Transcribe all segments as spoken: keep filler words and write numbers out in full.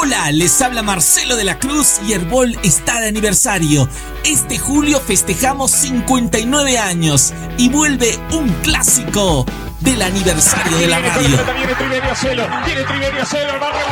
Hola, les habla Marcelo de la Cruz y Herbol está de aniversario. Este julio festejamos cincuenta y nueve años y vuelve un clásico del aniversario de la radio. Viene Triverio Cielo, viene Triverio Cielo, el barrio.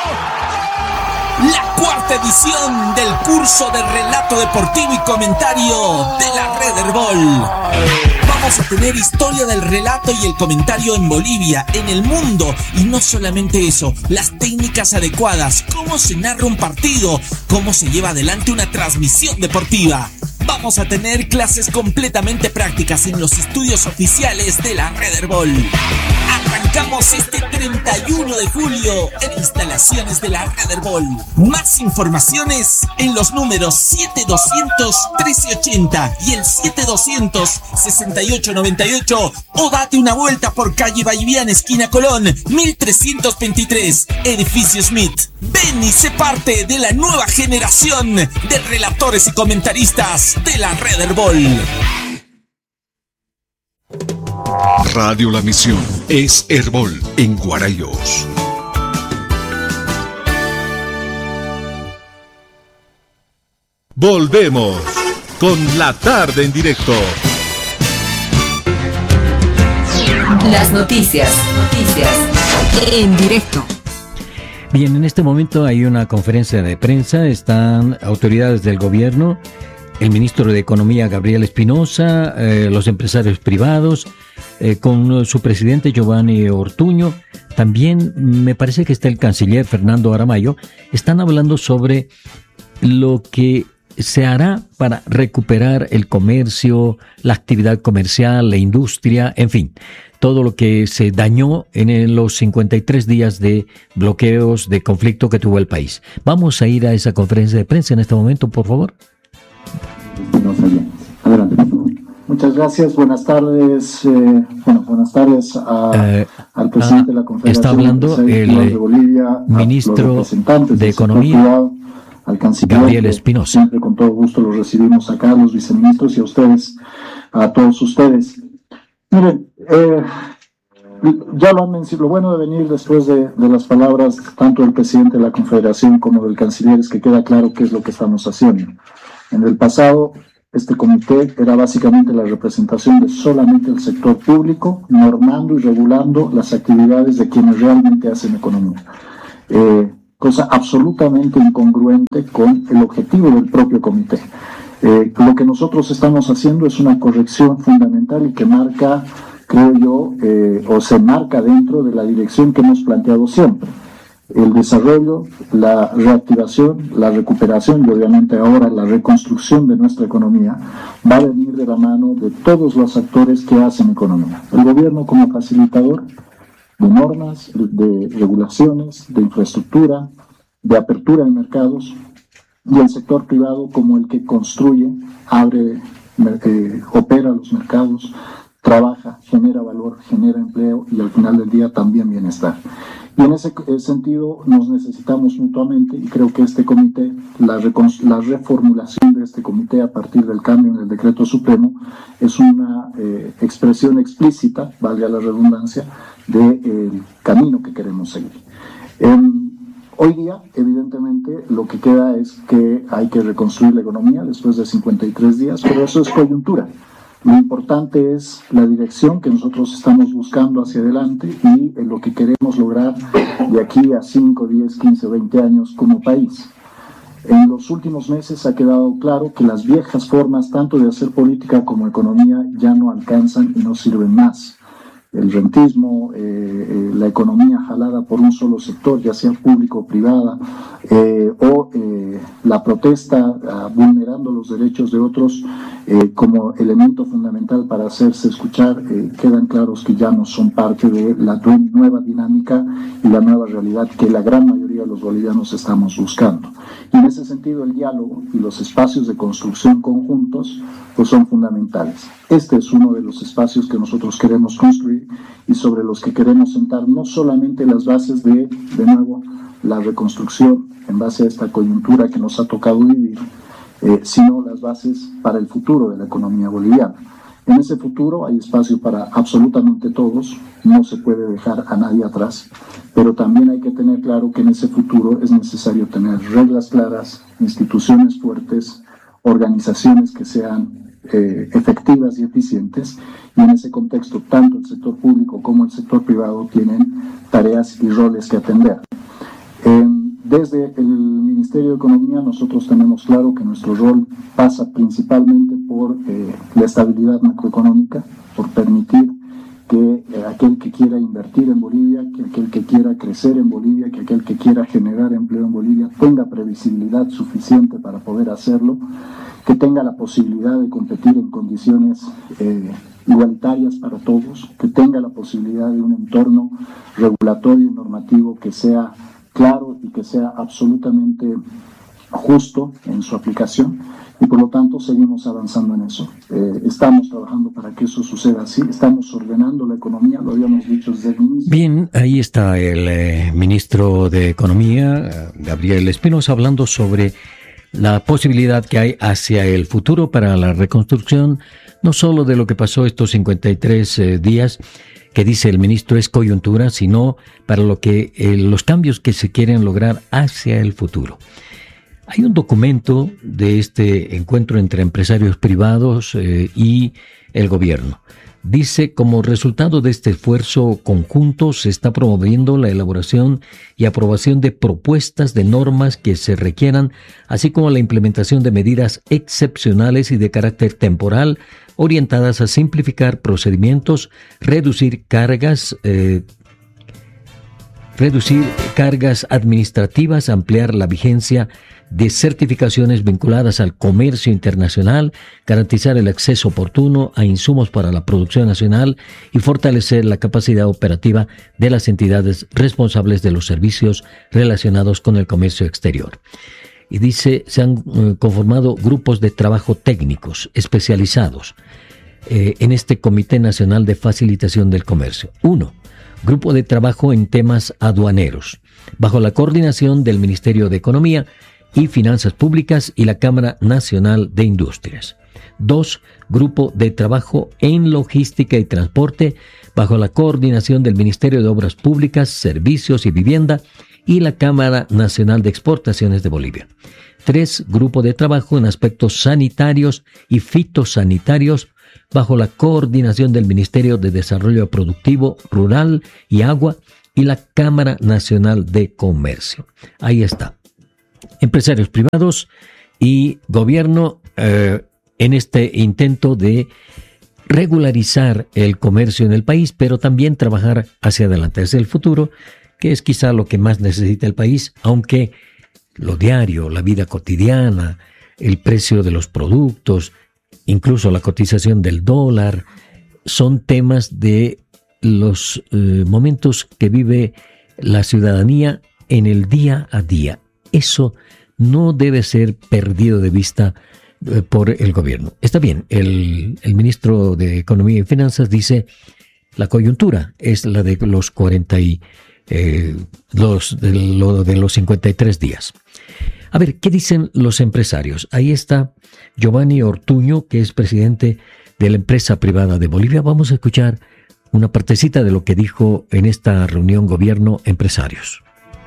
La cuarta edición del curso de relato deportivo y comentario de la Red Herbol. Vamos a tener historia del relato y el comentario en Bolivia, en el mundo, y no solamente eso, las técnicas adecuadas, cómo se narra un partido, cómo se lleva adelante una transmisión deportiva. Vamos a tener clases completamente prácticas en los estudios oficiales de la Red Herbol. Arrancamos este treinta y uno de julio en instalaciones de la Red Herbol. Más informaciones en los números siete doscientos trece ochenta y el siete doscientos sesenta y ocho noventa y ocho, o date una vuelta por calle Valliviana, esquina Colón, mil trescientos veintitrés, edificio Smith. Ven y sé parte de la nueva generación de relatores y comentaristas de la Red Herbol. Radio La Misión es Herbol en Guarayos. Volvemos con La Tarde en Directo. Las noticias, noticias en directo. Bien, en este momento hay una conferencia de prensa, están autoridades del gobierno, el ministro de Economía Gabriel Espinosa, eh, los empresarios privados, eh, con su presidente Giovanni Ortuño. También me parece que está el canciller Fernando Aramayo. Están hablando sobre lo que se hará para recuperar el comercio, la actividad comercial, la industria, en fin, todo lo que se dañó en los cincuenta y tres días de bloqueos, de conflicto que tuvo el país. Vamos a ir a esa conferencia de prensa en este momento, por favor. Adelante, por favor. Muchas gracias, buenas tardes. Eh, bueno, buenas tardes a, eh, al presidente ah, de la Confederación. Está hablando el de Bolivia, ministro de Economía, privado, al canciller Gabriel Espinosa. Siempre con todo gusto los recibimos acá, los viceministros, y a ustedes, a todos ustedes. Miren, eh, ya lo han mencionado, lo bueno de venir después de, de las palabras tanto del presidente de la Confederación como del canciller es que queda claro qué es lo que estamos haciendo. En el pasado, este comité era básicamente la representación de solamente el sector público, normando y regulando las actividades de quienes realmente hacen economía. Eh, cosa absolutamente incongruente con el objetivo del propio comité. Eh, lo que nosotros estamos haciendo es una corrección fundamental y que marca, creo yo, eh, o se marca dentro de la dirección que hemos planteado siempre. El desarrollo, la reactivación, la recuperación y obviamente ahora la reconstrucción de nuestra economía va a venir de la mano de todos los actores que hacen economía. El gobierno como facilitador de normas, de regulaciones, de infraestructura, de apertura de mercados, y el sector privado como el que construye, abre, eh, opera los mercados, trabaja, genera valor, genera empleo y al final del día también bienestar. Y en ese sentido nos necesitamos mutuamente, y creo que este comité, la, la reformulación de este comité a partir del cambio en el decreto supremo es una eh, expresión explícita, valga la redundancia, del camino que queremos seguir. Eh, hoy día, evidentemente, lo que queda es que hay que reconstruir la economía después de cincuenta y tres días, pero eso es coyuntura. Lo importante es la dirección que nosotros estamos buscando hacia adelante y en lo que queremos lograr de aquí a cinco, diez, quince, veinte años como país. En los últimos meses ha quedado claro que las viejas formas tanto de hacer política como economía ya no alcanzan y no sirven más. El rentismo, eh, eh, la economía jalada por un solo sector, ya sea público o privada, eh, o eh, la protesta uh, vulnerando los derechos de otros eh, como elemento fundamental para hacerse escuchar, eh, quedan claros que ya no son parte de la nueva dinámica y la nueva realidad que la gran mayoría de los bolivianos estamos buscando. Y en ese sentido el diálogo y los espacios de construcción conjuntos pues son fundamentales. Este es uno de los espacios que nosotros queremos construir y sobre los que queremos sentar no solamente las bases de, de nuevo, la reconstrucción en base a esta coyuntura que nos ha tocado vivir, eh, sino las bases para el futuro de la economía boliviana. En ese futuro hay espacio para absolutamente todos, no se puede dejar a nadie atrás, pero también hay que tener claro que en ese futuro es necesario tener reglas claras, instituciones fuertes, organizaciones que sean eh, efectivas y eficientes, y en ese contexto tanto el sector público como el sector privado tienen tareas y roles que atender. Eh, desde el Ministerio de Economía nosotros tenemos claro que nuestro rol pasa principalmente por eh, la estabilidad macroeconómica, por permitir que eh, aquel que quiera invertir en Bolivia, que aquel que quiera crecer en Bolivia, que aquel que quiera generar empleo en Bolivia tenga previsibilidad suficiente para poder hacerlo, que tenga la posibilidad de competir en condiciones eh, igualitarias para todos, que tenga la posibilidad de un entorno regulatorio y normativo que sea claro y que sea absolutamente justo en su aplicación, y por lo tanto seguimos avanzando en eso. Eh, estamos trabajando para que eso suceda así, estamos ordenando la economía, lo habíamos dicho desde el inicio. Bien, ahí está el eh, ministro de Economía, Gabriel Espinosa, hablando sobre la posibilidad que hay hacia el futuro para la reconstrucción, no solo de lo que pasó estos cincuenta y tres eh, días, que dice el ministro es coyuntura, sino para lo que eh, los cambios que se quieren lograr hacia el futuro. Hay un documento de este encuentro entre empresarios privados eh, y el gobierno. Dice, como resultado de este esfuerzo conjunto, se está promoviendo la elaboración y aprobación de propuestas de normas que se requieran, así como la implementación de medidas excepcionales y de carácter temporal, orientadas a simplificar procedimientos, reducir cargas, eh, reducir cargas administrativas, ampliar la vigencia de certificaciones vinculadas al comercio internacional, garantizar el acceso oportuno a insumos para la producción nacional y fortalecer la capacidad operativa de las entidades responsables de los servicios relacionados con el comercio exterior. Y dice, se han eh, conformado grupos de trabajo técnicos especializados eh, en este Comité Nacional de Facilitación del Comercio. Uno, grupo de trabajo en temas aduaneros, bajo la coordinación del Ministerio de Economía y Finanzas Públicas y la Cámara Nacional de Industrias. Dos, grupo de trabajo en logística y transporte, bajo la coordinación del Ministerio de Obras Públicas, Servicios y Vivienda y la Cámara Nacional de Exportaciones de Bolivia. Tres, grupo de trabajo en aspectos sanitarios y fitosanitarios, bajo la coordinación del Ministerio de Desarrollo Productivo, Rural y Agua y la Cámara Nacional de Comercio. Ahí está. Empresarios privados y gobierno eh, en este intento de regularizar el comercio en el país, pero también trabajar hacia adelante, hacia el futuro, que es quizá lo que más necesita el país, aunque lo diario, la vida cotidiana, el precio de los productos, incluso la cotización del dólar, son temas de los eh, momentos que vive la ciudadanía en el día a día. Eso no debe ser perdido de vista eh, por el gobierno. Está bien, el, el ministro de Economía y Finanzas dice la coyuntura es la de los cuarenta y eh, los de, lo de los cincuenta y tres días. A ver, ¿qué dicen los empresarios? Ahí está Giovanni Ortuño, que es presidente de la empresa privada de Bolivia. Vamos a escuchar una partecita de lo que dijo en esta reunión gobierno-empresarios.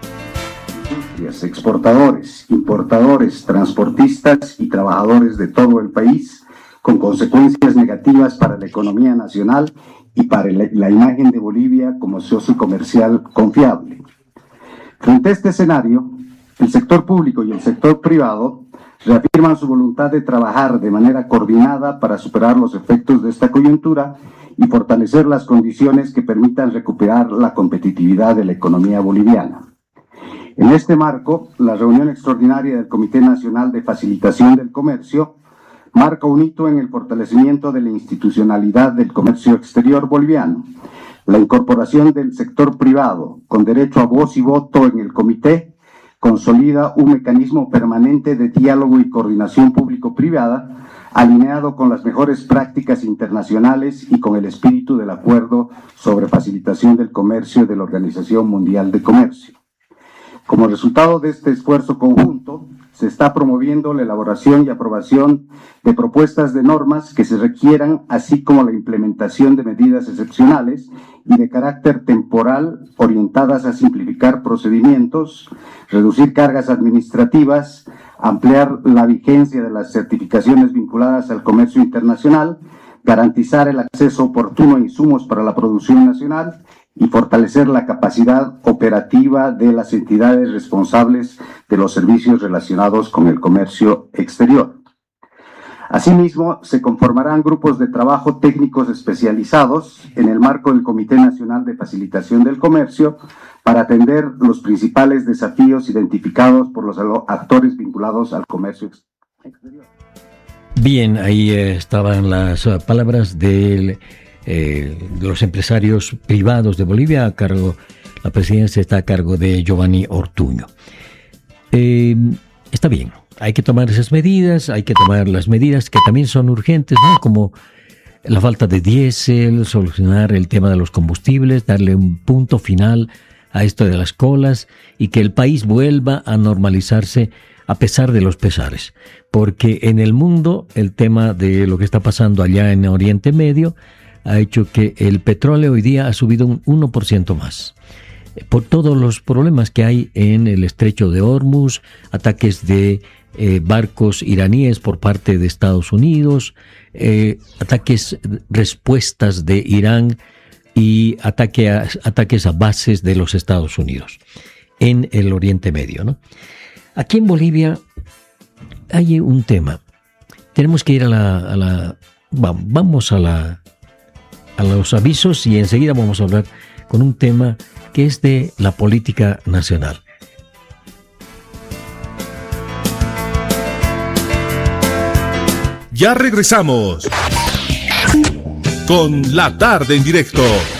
Exportadores, importadores, transportistas y trabajadores de todo el país, con consecuencias negativas para la economía nacional y para la, la imagen de Bolivia como socio comercial confiable. Frente a este escenario, el sector público y el sector privado reafirman su voluntad de trabajar de manera coordinada para superar los efectos de esta coyuntura y fortalecer las condiciones que permitan recuperar la competitividad de la economía boliviana. En este marco, la reunión extraordinaria del Comité Nacional de Facilitación del Comercio marca un hito en el fortalecimiento de la institucionalidad del comercio exterior boliviano. La incorporación del sector privado, con derecho a voz y voto en el comité, consolida un mecanismo permanente de diálogo y coordinación público-privada, alineado con las mejores prácticas internacionales y con el espíritu del Acuerdo sobre Facilitación del Comercio de la Organización Mundial de Comercio. Como resultado de este esfuerzo conjunto, se está promoviendo la elaboración y aprobación de propuestas de normas que se requieran, así como la implementación de medidas excepcionales y de carácter temporal orientadas a simplificar procedimientos, reducir cargas administrativas, ampliar la vigencia de las certificaciones vinculadas al comercio internacional, garantizar el acceso oportuno a insumos para la producción nacional y fortalecer la capacidad operativa de las entidades responsables de los servicios relacionados con el comercio exterior. Asimismo, se conformarán grupos de trabajo técnicos especializados en el marco del Comité Nacional de Facilitación del Comercio para atender los principales desafíos identificados por los actores vinculados al comercio exterior. Bien, ahí eh, estaban las uh, palabras del Eh, de los empresarios privados de Bolivia. A cargo, la presidencia está a cargo de Giovanni Ortuño. Eh, está bien, hay que tomar esas medidas, hay que tomar las medidas que también son urgentes, ¿no? Como la falta de diésel, solucionar el tema de los combustibles, darle un punto final a esto de las colas y que el país vuelva a normalizarse a pesar de los pesares, porque en el mundo el tema de lo que está pasando allá en Oriente Medio ha hecho que el petróleo hoy día ha subido un uno por ciento más. Por todos los problemas que hay en el estrecho de Hormuz, ataques de eh, barcos iraníes por parte de Estados Unidos, eh, ataques, respuestas de Irán y ataque a, ataques a bases de los Estados Unidos en el Oriente Medio, ¿no? Aquí en Bolivia hay un tema. Tenemos que ir a la... A la vamos a la... a los avisos y enseguida vamos a hablar con un tema que es de la política nacional. Ya regresamos con La Tarde en Directo